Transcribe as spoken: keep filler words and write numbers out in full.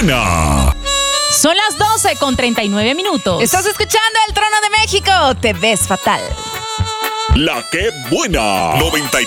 buena! Son las doce con treinta y nueve minutos. Estás escuchando El Trono de México. Te ves fatal. La que buena. noventa y